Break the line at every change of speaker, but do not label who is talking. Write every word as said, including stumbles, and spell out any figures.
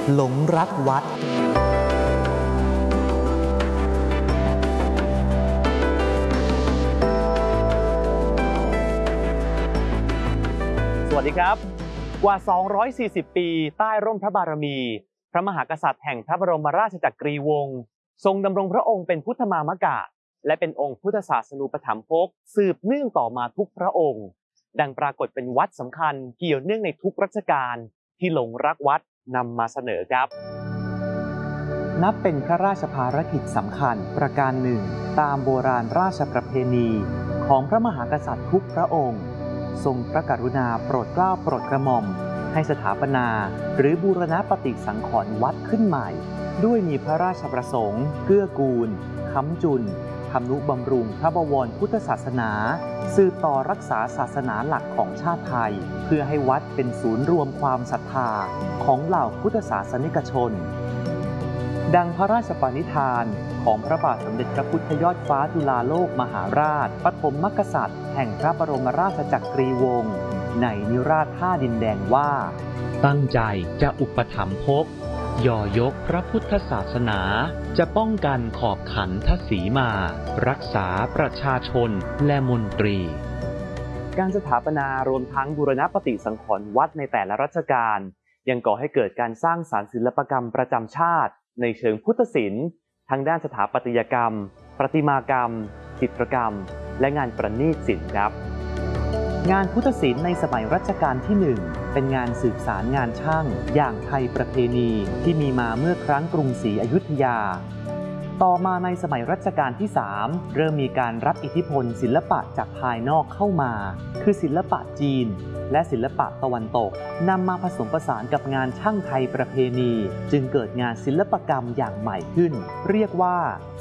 หลงรักวัด
สวัสดีครับกว่า สองร้อยสี่สิบ ปีใต้ร่มพระบารมีพระมหากษัตริย์แห่งพระบรมราชจักรีวงศ์ทรงดำรงพระองค์เป็นพุทธมามกะและเป็นองค์พุทธศาสนูปถัมภกสืบเนื่องต่อมาทุกพระองค์ดังปรากฏเป็นวัดสำคัญเกี่ยวเนื่องในทุกรัชกาลที่หลงรักวัดนำมาเสนอครับนับเป็นพระราชภารกิจสำคัญประการหนึ่งตามโบราณราชประเพณีของพระมหากษัตริย์ทุกพระองค์ทรงพระกรุณาโปรดเกล้าโปรดกระหม่อมให้สถาปนาหรือบูรณปฏิสังขรณ์วัดขึ้นใหม่ด้วยมีพระราชประสงค์เกื้อกูลค้ำจุนทำนุบำรุงพระบวรพุทธศาสนาสืบต่อรักษาศาสนาหลักของชาติไทยเพื่อให้วัดเป็นศูนย์รวมความศรัทธาของเหล่าพุทธศาสนิกชนดังพระราชปณิธานของพระบาทสมเด็จพระพุทธยอดฟ้าจุฬาโลกมหาราชปฐมกษัตริย์แห่งพระบรมราชจักรีวงศ์ในนิราศท่าดินแดงว่าตั้งใจจะอุปถัมภกย่อยกพระพุทธศาสนาจะป้องกันขอบขันทศีมา รักษาประชาชนและมนตรีการสถาปนารวมทั้งบูรณปฏิสังขรณ์วัดในแต่ละรัชกาลยังก่อให้เกิดการสร้างสรรค์ศิลปกรรมประจำชาติในเชิงพุทธศิลป์ทั้งด้านสถาปัตยกรรมประติมากรรมจิตรกรรมและงานประณีตศิลป์ครับงานพุทธศิลป์ในสมัยรัชกาลที่หนึ่งเป็นงานสืบสารงานช่างอย่างไทยประเพณีที่มีมาเมื่อครั้งกรุงศรีอยุธยาต่อมาในสมัยรัชกาลที่สามเริ่มมีการรับอิทธิพลศิลปะจากภายนอกเข้ามาคือศิลปะจีนและศิลปะตะวันตกนำมาผสมผสานกับงานช่างไทยประเพณีจึงเกิดงานศิลปกรรมอย่างใหม่ขึ้นเรียกว่า